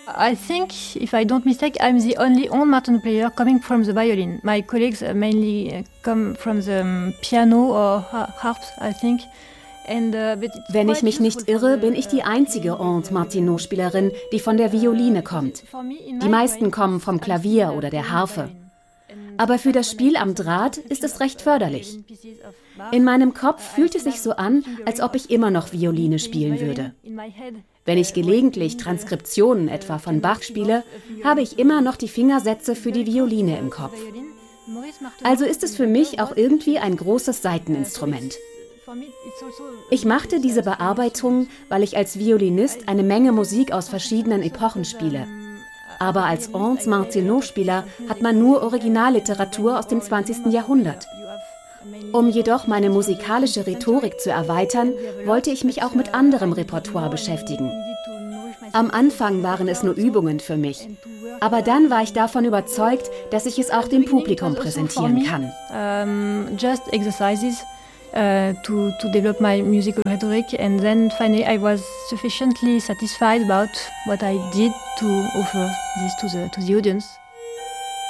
I think, if I don't mistake, I'm the only old Martino player coming from the violin. My colleagues mainly come from the piano or harps, I think. Wenn ich mich nicht irre, bin ich die einzige Aude Martinot-Spielerin, die von der Violine kommt. Die meisten kommen vom Klavier oder der Harfe. Aber für das Spiel am Draht ist es recht förderlich. In meinem Kopf fühlt es sich so an, als ob ich immer noch Violine spielen würde. Wenn ich gelegentlich Transkriptionen etwa von Bach spiele, habe ich immer noch die Fingersätze für die Violine im Kopf. Also ist es für mich auch irgendwie ein großes Saiteninstrument. Ich machte diese Bearbeitung, weil ich als Violinist eine Menge Musik aus verschiedenen Epochen spiele. Aber als Aude Martinot-Spieler hat man nur Originalliteratur aus dem 20. Jahrhundert. Um jedoch meine musikalische Rhetorik zu erweitern, wollte ich mich auch mit anderem Repertoire beschäftigen. Am Anfang waren es nur Übungen für mich, aber dann war ich davon überzeugt, dass ich es auch dem Publikum präsentieren kann. Just exercises to develop my musical rhetoric, and then finally I was sufficiently satisfied about what I did to offer this to the audience.